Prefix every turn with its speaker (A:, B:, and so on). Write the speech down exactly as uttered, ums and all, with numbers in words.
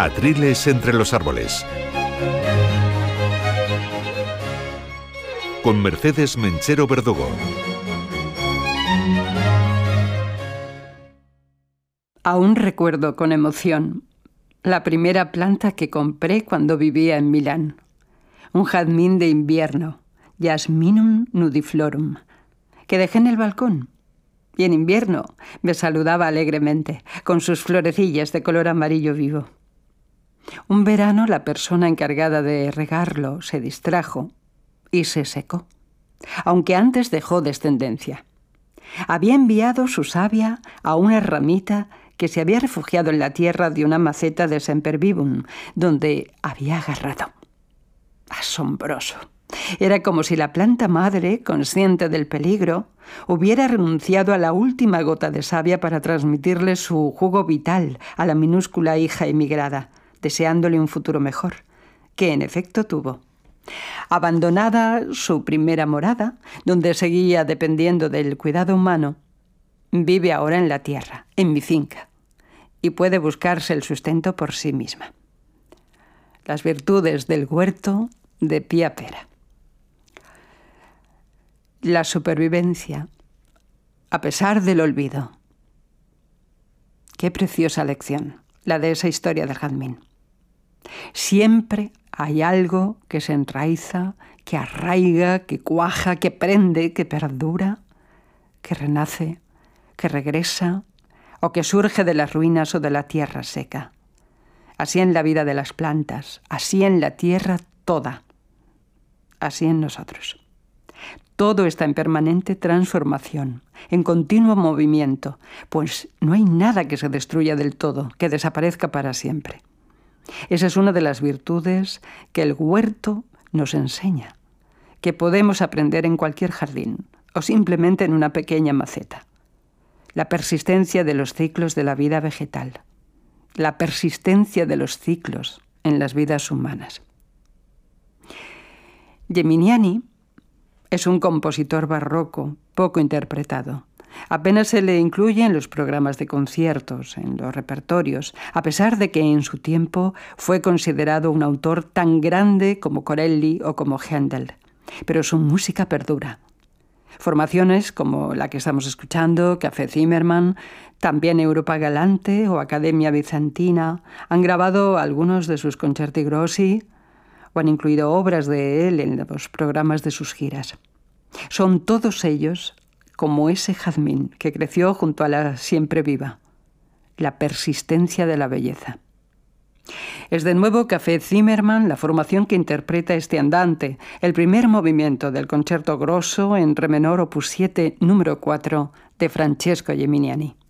A: Atriles entre los árboles. Con Mercedes Menchero Verdugo.
B: Aún recuerdo con emoción la primera planta que compré cuando vivía en Milán. Un jazmín de invierno, Jasminum nudiflorum, que dejé en el balcón. Y en invierno me saludaba alegremente, con sus florecillas de color amarillo vivo. Un verano la persona encargada de regarlo se distrajo y se secó, aunque antes dejó descendencia. Había enviado su savia a una ramita que se había refugiado en la tierra de una maceta de sempervivum, donde había agarrado. Asombroso. Era como si la planta madre, consciente del peligro, hubiera renunciado a la última gota de savia para transmitirle su jugo vital a la minúscula hija emigrada, deseándole un futuro mejor, que en efecto tuvo. Abandonada su primera morada, donde seguía dependiendo del cuidado humano, vive ahora en la tierra, en mi finca, y puede buscarse el sustento por sí misma. Las virtudes del huerto de Pía Pera. La supervivencia, a pesar del olvido. Qué preciosa lección, la de esa historia del jazmín. Siempre hay algo que se enraiza, que arraiga, que cuaja, que prende, que perdura, que renace, que regresa o que surge de las ruinas o de la tierra seca. Así en la vida de las plantas, así en la tierra toda, así en nosotros. Todo está en permanente transformación, en continuo movimiento, pues no hay nada que se destruya del todo, que desaparezca para siempre. Esa es una de las virtudes que el huerto nos enseña, que podemos aprender en cualquier jardín o simplemente en una pequeña maceta. La persistencia de los ciclos de la vida vegetal, la persistencia de los ciclos en las vidas humanas. Geminiani es un compositor barroco poco interpretado. Apenas se le incluye en los programas de conciertos, en los repertorios, a pesar de que en su tiempo fue considerado un autor tan grande como Corelli o como Händel. Pero su música perdura. Formaciones como la que estamos escuchando, Café Zimmermann, también Europa Galante o Academia Bizantina, han grabado algunos de sus concerti grossi o han incluido obras de él en los programas de sus giras. Son todos ellos como ese jazmín que creció junto a la siempre viva, la persistencia de la belleza. Es de nuevo Café Zimmermann la formación que interpreta este andante, el primer movimiento del concerto grosso en re menor opus siete número cuatro de Francesco Geminiani.